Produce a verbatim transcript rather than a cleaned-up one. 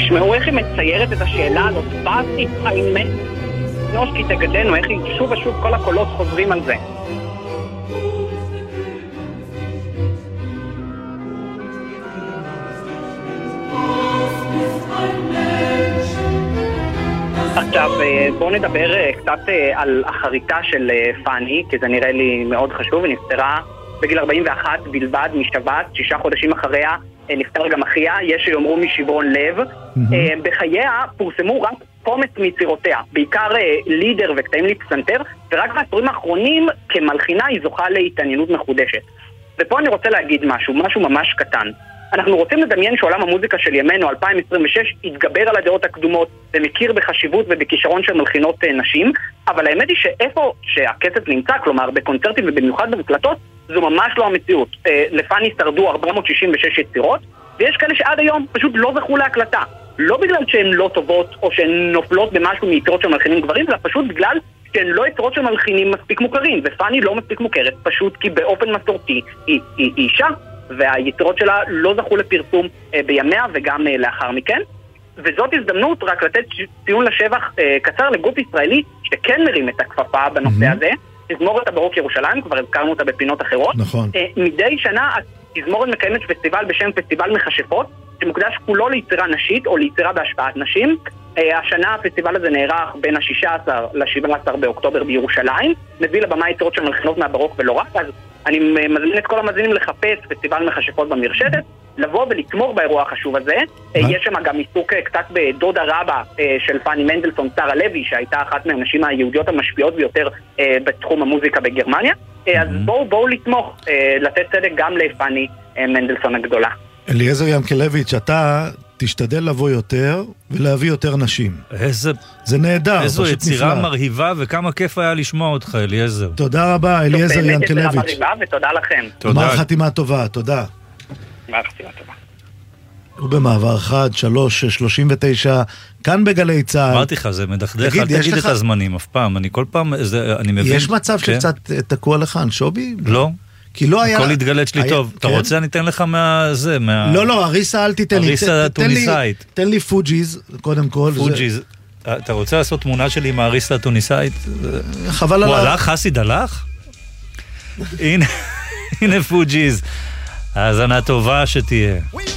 תשמעו איך היא מציירת את השאלה הזאת, באתי חיימת, נושקי תגדנו, איך היא שוב ושוב כל הקולות חוזרים על זה. עכשיו בואו נדבר קצת על החריטה של פאני, כי זה נראה לי מאוד חשוב. היא נפטרה בגיל ארבעים ואחת בלבד משבת, שישה חודשים אחריה נפטר גם אחיה, יש שיאמרו משברון לב. בחייה פורסמו רק קומץ מיצירותיה, בעיקר לידר וקטעים לפסנתר, ורק בעשורים האחרונים כמלחינה היא זוכה להתעניינות מחודשת. ופה אני רוצה להגיד משהו, משהו ממש קטן. אנחנו רוצים לדמיין שעולם המוזיקה של ימינו אלפיים עשרים ושש יתגבר על הדעות הקדומות ומכיר בחשיבות ובכישרון של מלחינות נשים, אבל האמת היא שאיפה שהכסף נמצא, כלומר בקונצרטים ובמיוחד במקלטות, זו ממש לא המציאות. לפני שרדו ארבע מאות שישים ושש יצירות, ויש כאלה שעד היום פשוט לא זכו להקלטה. לא בגלל שהן לא טובות או שהן נופלות במשהו מיצירות של מלחינים גברים, אלא פשוט בגלל שהן לא יצירות של מלחינים מספיק מוכרים, ופני לא מספיק מוכרת, פשוט כי באופן מסורתי היא, היא, היא אישה, והיצירות שלה לא זכו לפרסום אה, בימיה וגם אה, לאחר מכן. וזאת הזדמנות רק לתת ציון לשבח אה, קצר לגוף ישראלי שכן מרים את הכפפה בנושא mm-hmm. הזה. תזמורת הברוק ירושלים, כבר הזכרנו אותה בפינות אחרות. נכון. אה, מדי שנה התזמורת מקיימת פסטיבל בשם פסטיבל מכשפות, שמוקדש כולו ליצירה נשית או ליצירה בהשפעת נשים. אה, השנה הפסטיבל הזה נערך בין ה-שישה עשר ל-שבעה עשר באוקטובר בירושלים, מביא לבמה יצירות של מלחינות מהברוק ולא רק. אז אני מזמין את כל המאזינים לחפש פסטיבל מכשפות במרשתת, לבוא ולתמוך באירוע החשוב הזה. יש שם גם עיסוק קצת בדודה רבה של פני מנדלסון, שרה לוי, שהייתה אחת מהנשים היהודיות המשפיעות ביותר בתחום המוזיקה בגרמניה. אז בואו בואו לתמוך, לתת צדק גם לפני מנדלסון הגדולה. אליעזר ינקלביץ', אתה תשתדל לבוא יותר ולהביא יותר נשים. איזה... זה נהדר, איזו פשוט יצירה נפלא. מרהיבה, וכמה כיף היה לשמוע אותך, אליעזר. תודה רבה, אליעזר ינקלביץ'. באמת יצירה מרהיבה, ותודה לכם. תודה. גמר חתימה טובה, תודה. גמר חתימה טובה. ובמעבר אחד, שלוש, שלושים ותשע, כאן בגלי צהל. אמרתי לך, זה מדכדך, תגיד, אל יש תגיד לך- את הזמנים אף פעם, אני כל פעם, זה- אני מבין. יש מצב כן? שקצת תקוע לך אנשובי? לא, כי לא היה... הכל התגלץ לי היה- טוב. אתה כן? רוצה, אני אתן לך מה... זה, מה... לא, לא, אריסה אל תיתן לי. אריסה ת- תן לי- טוניסאית. תן לי פוג'יז, קודם כל. זה- פוג'יז. אתה רוצה לעשות תמונה שלי עם האריסה הטוניסאית? חבל הוא על ה... הלך? חסיד הלך? הנה, הנה פוג'יז. האזנה טובה שתהיה.